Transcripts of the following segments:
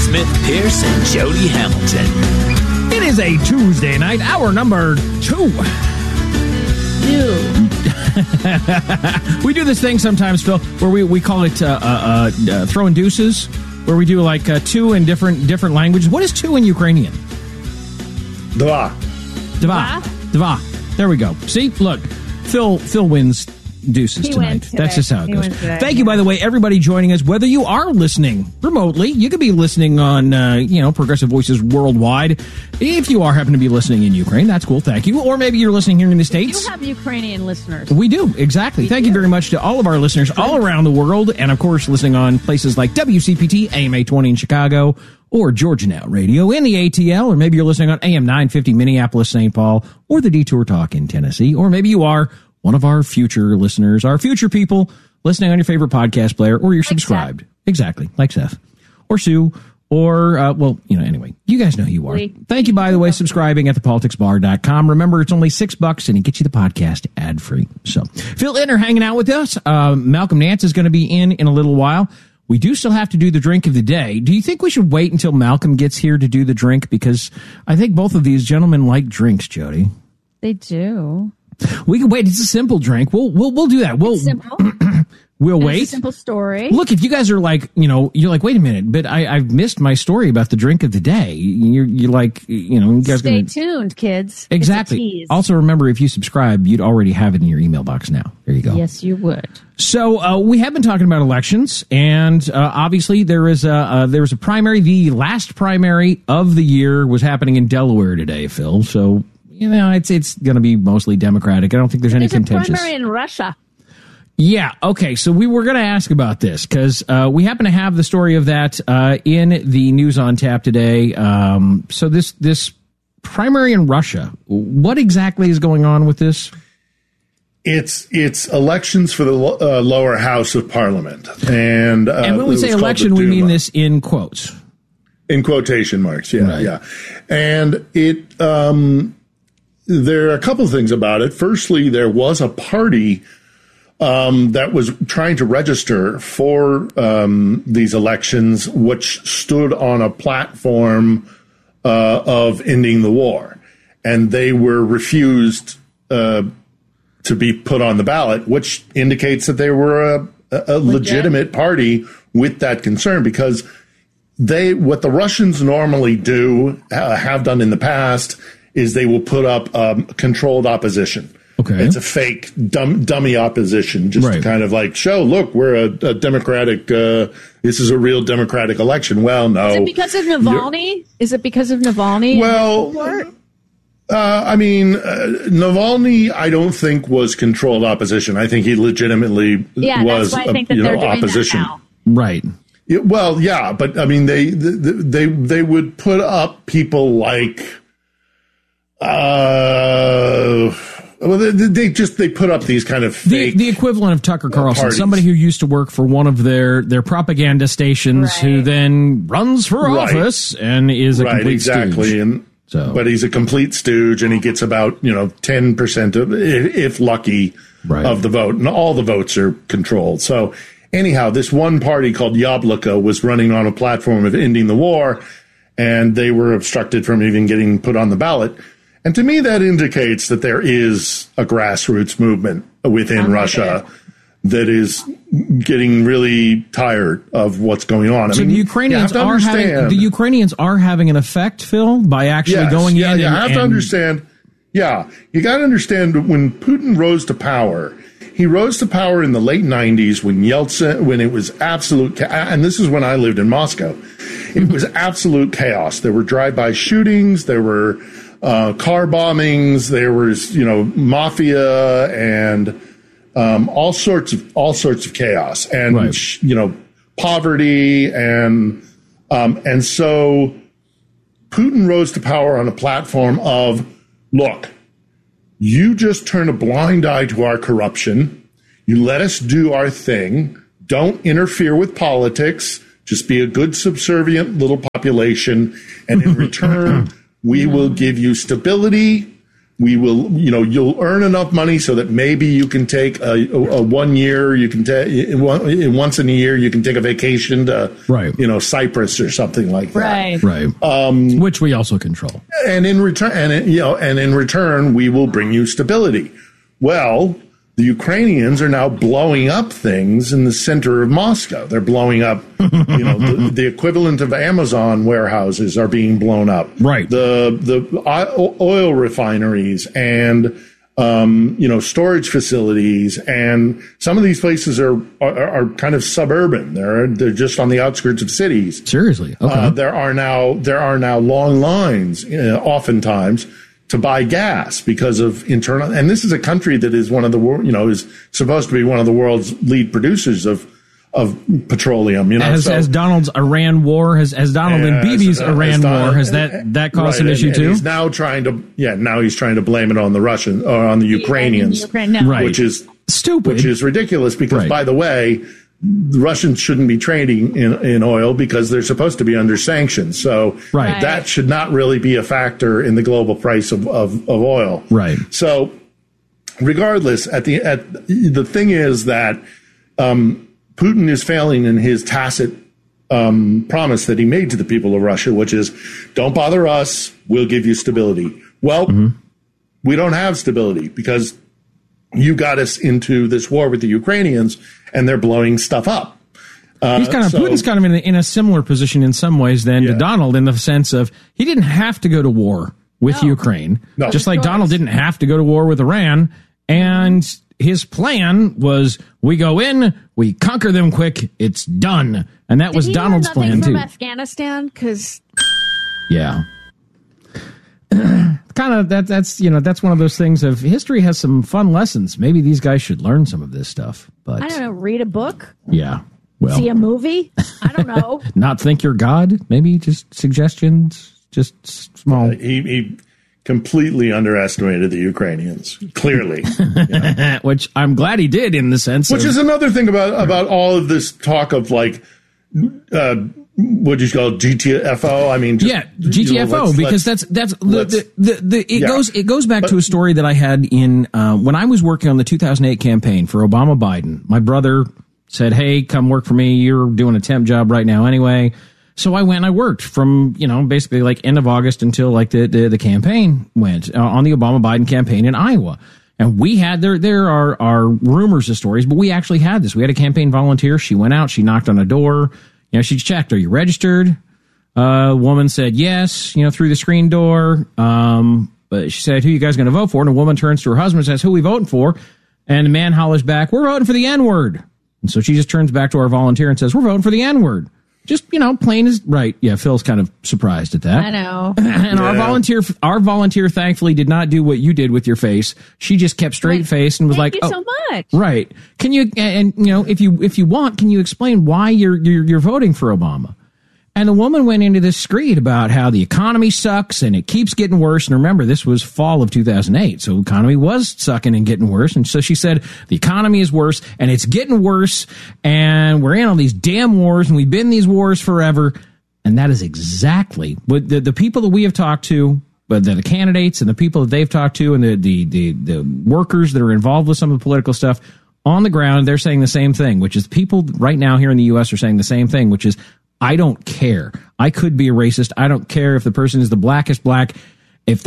Smith, Pierce, and Jody Hamilton. It is a Tuesday night, hour number 2. We do this thing sometimes, Phil, where we call it throwing deuces, where we do like 2 in different languages. What is 2 in Ukrainian? Dva. There we go. See, look, Phil wins deuces tonight. That's just how it goes. Thank you, by the way, everybody joining us. Whether you are listening remotely, you could be listening on, Progressive Voices worldwide. If you happen to be listening in Ukraine, that's cool. Thank you. Or maybe you're listening here in the States. You have Ukrainian listeners. We do, exactly. Thank you very much to all of our listeners all around the world, and of course, listening on places like WCPT, AM 820 in Chicago, or Georgia Now Radio in the ATL, or maybe you're listening on AM 950 Minneapolis, St. Paul, or the Detour Talk in Tennessee, or maybe you are one of our future listeners, our future people listening on your favorite podcast player, or you're subscribed. Exactly, like Seth or Sue, or, anyway, you guys know who you are. Thank you, by the way, subscribing at thepoliticsbar.com. Remember, it's only $6 and it gets you the podcast ad-free. So, Phil Inner hanging out with us. Malcolm Nance is going to be in a little while. We do still have to do the drink of the day. Do you think we should wait until Malcolm gets here to do the drink? Because I think both of these gentlemen like drinks, Jody. They do. We can wait. It's a simple drink. We'll do that. It's simple. We'll wait. It's a simple story. Look, if you guys are like, you're like, wait a minute, but I've missed my story about the drink of the day. You're like, you guys stay tuned, kids. Exactly. Also, remember, if you subscribe, you'd already have it in your email box now. There you go. Yes, you would. So we have been talking about elections, and obviously there was a primary. The last primary of the year was happening in Delaware today, Phil. So it's going to be mostly Democratic. I don't think there's any contentious. There's a primary in Russia. Yeah, okay, so we were going to ask about this because we happen to have the story of that in the News on Tap today. So this primary in Russia, what exactly is going on with this? It's elections for the lower house of Parliament. And when we say election, we mean this in quotes. In quotation marks, yeah, right. Yeah. And there are a couple of things about it. Firstly, there was a party that was trying to register for these elections, which stood on a platform of ending the war. And they were refused to be put on the ballot, which indicates that they were a legitimate party with that concern, because what the Russians normally do, have done in the past, is they will put up controlled opposition. Okay. It's a fake dummy opposition, just to kind of like show, look, we're a democratic, this is a real democratic election. Well, no. Is it because of Navalny? Well, Navalny, I don't think was controlled opposition. I think he legitimately was, that's why I think that they're doing opposition. that now. Right. Well, yeah, but I mean, they would put up people like, they put up these kind of fake the equivalent of Tucker Carlson, parties. Somebody who used to work for one of their propaganda stations, who then runs for office and is a complete stooge. But he's a complete stooge, and he gets about 10% of, if lucky, of the vote, and all the votes are controlled. So anyhow, this one party called Yabloko was running on a platform of ending the war, and they were obstructed from even getting put on the ballot. And to me, that indicates that there is a grassroots movement within Russia that is getting really tired of what's going on. So the Ukrainians are having an effect, Phil, by actually going in. You have to understand. Yeah, you got to understand, when Putin rose to power, he rose to power in the late 90s when it was absolute, and this is when I lived in Moscow. It was absolute chaos. There were drive-by shootings. There were car bombings. There was, mafia and all sorts of chaos and poverty and so Putin rose to power on a platform of, look, you just turn a blind eye to our corruption. You let us do our thing. Don't interfere with politics. Just be a good subservient little population, and in return, we will give you stability, will, you'll earn enough money so that maybe you can take a 1 year, you can take once in a year, you can take a vacation to, Cyprus or something like that. Right. Which we also control. And in return, we will bring you stability. Well, the Ukrainians are now blowing up things in the center of Moscow. They're blowing up, the equivalent of Amazon warehouses are being blown up. Right. The oil refineries and, storage facilities. And some of these places are kind of suburban. They're just on the outskirts of cities. Seriously. Okay. There are now long lines, oftentimes, to buy gas because of internal, and this is a country that is one of the world, is supposed to be one of the world's lead producers of petroleum. As Donald's Iran war has Donald and Bibi's Iran war has that caused an issue too? He's now trying to blame it on the Russians or on the Ukrainians, which is stupid, which is ridiculous because by the way, the Russians shouldn't be trading in oil because they're supposed to be under sanctions. So that should not really be a factor in the global price of oil. Right. So regardless, the thing is that Putin is failing in his tacit promise that he made to the people of Russia, which is, don't bother us, we'll give you stability. Well, we don't have stability because you got us into this war with the Ukrainians, and they're blowing stuff up. Putin's kind of in a similar position in some ways than to Donald, in the sense of he didn't have to go to war with Ukraine, just like Donald didn't have to go to war with Iran. And his plan was, we go in, we conquer them quick, it's done. And that was Donald's plan too. From Afghanistan, because kind of that's one of those things of history has some fun lessons. Maybe these guys should learn some of this stuff. But I don't know, read a book. Yeah. Well, see a movie. I don't know. Not think you're God. Maybe just suggestions. Just small. He completely underestimated the Ukrainians. Clearly, which I'm glad he did in the sense. Which is another thing about all of this talk of like. What do you call it, GTFO? I mean, GTFO, because it goes back to a story that I had in when I was working on the 2008 campaign for Obama Biden. My brother said, "Hey, come work for me. You're doing a temp job right now, anyway." So I went and I worked from basically like end of August until like the campaign went on the Obama Biden campaign in Iowa. And we had there are rumors of stories, but we actually had this. We had a campaign volunteer. She went out. She knocked on a door. She checked, are you registered? Woman said yes, through the screen door. But she said, who you guys going to vote for? And a woman turns to her husband and says, who are we voting for? And the man hollers back, we're voting for the N-word. And so she just turns back to our volunteer and says, we're voting for the N-word. Just, plain as right. Yeah, Phil's kind of surprised at that. I know. And our volunteer thankfully did not do what you did with your face. She just kept straight faced and was Thank like, you so much. Right. Can you, and if you want, can you explain why you're voting for Obama? And the woman went into this screed about how the economy sucks and it keeps getting worse. And remember, this was fall of 2008. So the economy was sucking and getting worse. And so she said, the economy is worse and it's getting worse. And we're in all these damn wars and we've been in these wars forever. And that is exactly what the people that we have talked to, but the candidates and the people that they've talked to and the workers that are involved with some of the political stuff on the ground, they're saying the same thing, which is people right now here in the U.S. are saying the same thing, which is, I don't care. I could be a racist. I don't care if the person is the blackest black. If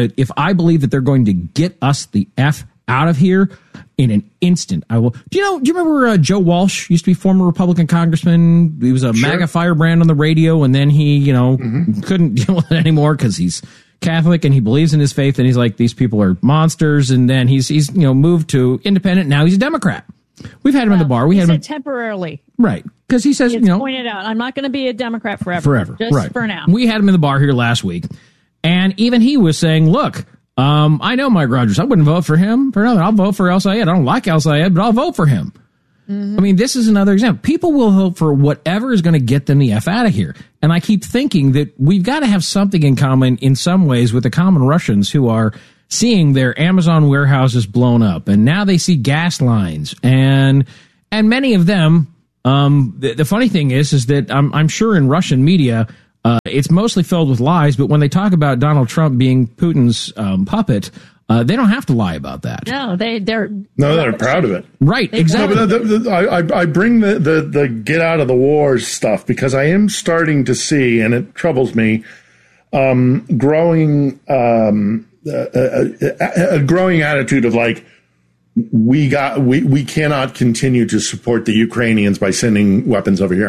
I believe that they're going to get us the F out of here in an instant, I will. Do you remember Joe Walsh used to be former Republican congressman? He was a MAGA firebrand on the radio, and then he, couldn't deal with it anymore because he's Catholic and he believes in his faith, and he's like, these people are monsters. And then he's moved to independent. Now he's a Democrat. We've had him in the bar. We had him temporarily. Right. Because he says, pointed out, I'm not going to be a Democrat forever. Just for now. We had him in the bar here last week. And even he was saying, look, I know Mike Rogers. I wouldn't vote for him for nothing. I'll vote for El Sayed. I don't like El Sayed, but I'll vote for him. Mm-hmm. I mean, this is another example. People will vote for whatever is going to get them the F out of here. And I keep thinking that we've got to have something in common in some ways with the common Russians who are seeing their Amazon warehouses blown up, and now they see gas lines, and many of them. The funny thing is that I'm sure in Russian media, it's mostly filled with lies. But when they talk about Donald Trump being Putin's puppet, They don't have to lie about that. No, they're proud of it. Right, exactly. No, but I bring the get out of the wars stuff because I am starting to see, and it troubles me, growing a growing attitude of like, we cannot continue to support the Ukrainians by sending weapons over here.